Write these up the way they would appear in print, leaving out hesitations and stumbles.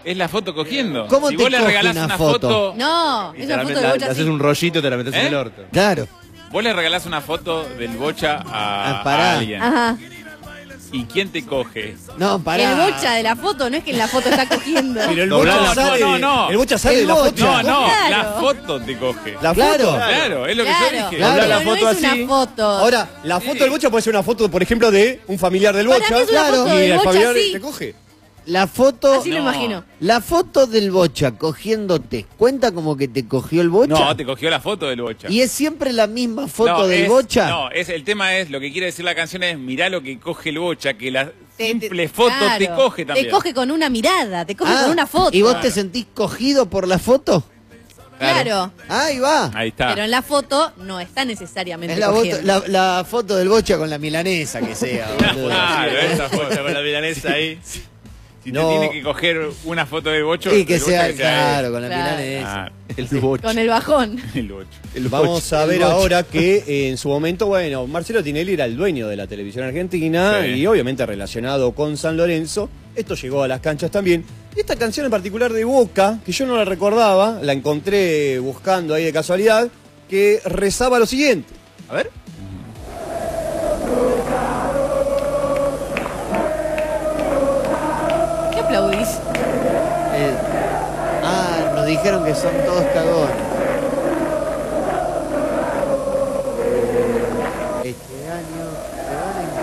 Es la foto cogiendo. ¿Cómo si te vos le coge regalás una una foto? foto... No, esa foto de Bocha haces un rollito y te la metes en el orto. Claro. Vos le regalás una foto del Bocha a pará. alguien. Ajá. ¿Y quién te coge? No, pará. El Bocha de la foto, no es que en la foto está cogiendo. Pero el Doblá Bocha la sale, foto. No. el Bocha sale El de la Bocha. foto. No, no, Claro. la foto te coge. La Claro. foto. Claro, es lo que yo dije. Claro. Pero la no foto es una así. foto. Ahora, la foto del Bocha puede ser una foto, por ejemplo, de un familiar del Para Bocha. mí es una Claro. foto Y del el Bocha familiar así. te coge. La foto... Así lo No. imagino. La foto del Bocha cogiéndote, ¿cuenta como que te cogió el Bocha? No, te cogió la foto del Bocha. ¿Y es siempre la misma foto No, del es- Bocha? No, el tema es, lo que quiere decir la canción es, mirá lo que coge el Bocha, que la Te- simple foto claro. te coge también. Te coge con una mirada, te coge con una foto. ¿Y vos te sentís cogido por la foto? Claro. Ahí va. Ahí está. Pero en la foto no está necesariamente Es la, cogiendo. la foto del Bocha con la milanesa que sea. boludo. Claro, esa foto. Con la milanesa ahí. Si No. te tiene que coger una foto del Bocho... Y que del Bocha sea, él. claro, con la Claro. milanesa. Ah, El Bocha. Con el bajón. el Bocho. Vamos a ver Bocha. ahora que en su momento, bueno, Marcelo Tinelli era el dueño de la televisión argentina Sí. y obviamente relacionado con San Lorenzo. Esto llegó a las canchas también. Y esta canción en particular de Boca, que yo no la recordaba, la encontré buscando ahí de casualidad, que rezaba lo siguiente. A ver. ¿Qué aplaudís? Nos dijeron que son todos cagones. Este año se van a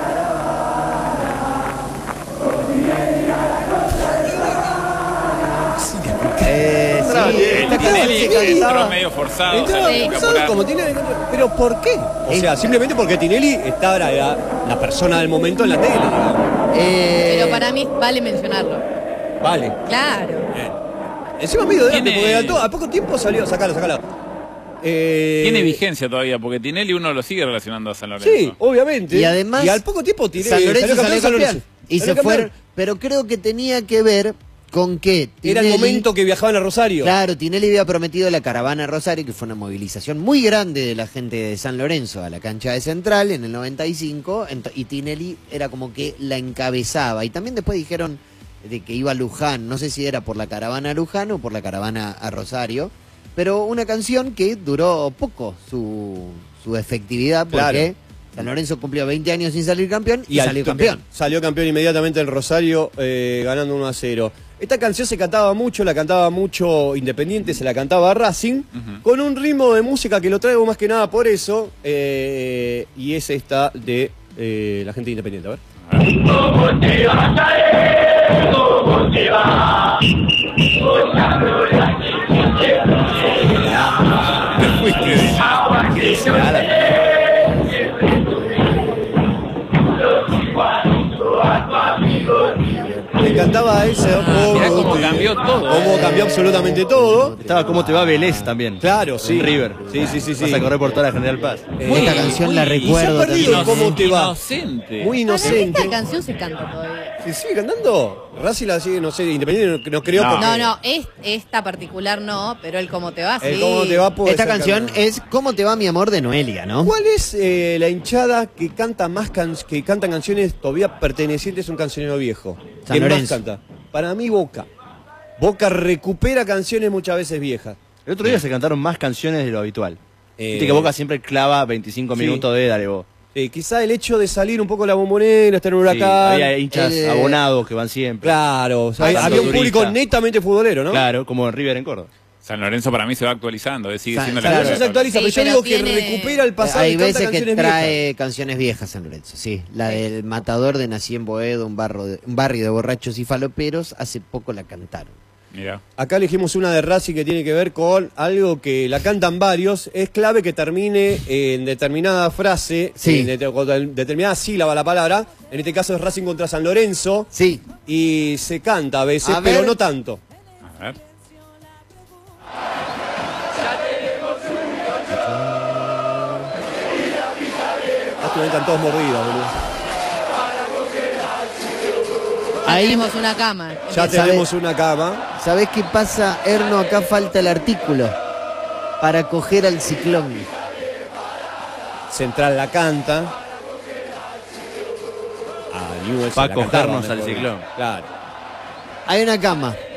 encarar. El Tinelli entró medio forzado. Entraba salió forzado apurado. como Tinelli. ¿Pero por qué? O sea, simplemente porque Tinelli estaba la persona del momento en la tele, digamos. Pero para mí vale mencionarlo. Vale. Claro. Encima medio delante, Tiene- porque a poco tiempo salió. Sacalo. Tiene vigencia todavía, porque Tinelli uno lo sigue relacionando a San Lorenzo. Sí, obviamente. Y además, Y al poco tiempo Tinelli San Lorenzo salió San campeón. Y Salió se campeón. fueron. Pero creo que tenía que ver con que Era el Tinelli- momento que viajaban a Rosario. Claro, Tinelli había prometido la caravana a Rosario, que fue una movilización muy grande de la gente de San Lorenzo a la cancha de Central en el 95, y Tinelli era como que la encabezaba. Y también después dijeron de que iba a Luján, no sé si era por la caravana a Luján o por la caravana a Rosario, pero una canción que duró poco su efectividad, porque Claro. San Lorenzo cumplió 20 años sin salir campeón y al salió toque campeón. Salió campeón inmediatamente el Rosario, ganando 1-0. Esta canción se cantaba mucho, la cantaba mucho Independiente, se la cantaba Racing, con un ritmo de música que lo traigo más que nada por eso, y es esta de la gente de Independiente. A ver. Me encantaba eso. Mirá cómo cambió todo. Cómo cambió absolutamente todo. Estaba ¿Cómo te va Vélez también? Claro, sí. En River. Sí. Vas a correr por toda la General Paz. Esta canción la recuerdo se ha perdido también. cómo te va. Inocente. Muy Para mí inocente. esta canción se canta todavía. ¿Se sigue cantando? Racing la sigue, no sé, Independiente no creo No. porque... No, esta particular no, pero el cómo te va, sí. El cómo te va puede Esta ser canción cantado. es ¿Cómo te va mi amor? De Noelia, ¿no? ¿Cuál es la hinchada que canta más que cantan canciones todavía pertenecientes a un cancionero viejo? San ¿Quién más Lorenzo. canta? Para mí Boca. Boca recupera canciones muchas veces viejas. El otro día se cantaron más canciones de lo habitual. Eh, Viste que Boca siempre clava 25 sí. minutos de dale vos. Quizá el hecho de salir un poco la Bombonera, estar en Sí, Huracán. había hinchas abonados que van siempre. Claro, o sea, Tanto había un turista. público netamente futbolero, ¿no? Claro, como en River en Córdoba. San Lorenzo para mí se va actualizando, sigue San- siendo Claro, Claro, la eso se actualiza, Sí, pero yo pero digo que tiene- recupera el pasado Hay y canta veces que canciones trae viejas. canciones viejas San Lorenzo, sí. La del Matador de Nací en Boedo, un barrio de borrachos y faloperos, hace poco la cantaron. Mirá. Acá elegimos una de Racing que tiene que ver con algo que la cantan varios. Es clave que termine en determinada frase, Sí. con determinada sílaba la palabra. En este caso es Racing contra San Lorenzo. Sí. Y se canta a veces, A pero ver. no tanto. A ver. Están todos mordidos, boludo. Ahí Tenemos una cama. Ya ¿Sabe? tenemos una cama. ¿Sabés qué pasa, Erno? Acá falta el artículo para coger al ciclón. Central la canta. Pa' cogernos al ciclón. Claro. Hay una cama.